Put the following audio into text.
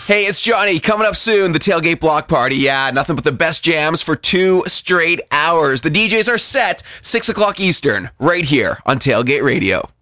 Hey, it's Johnny. Coming up soon, the Tailgate Block Party. Yeah, nothing but the best jams for 2 straight hours. The DJs are set, 6 o'clock Eastern, right here on Tailgate Radio.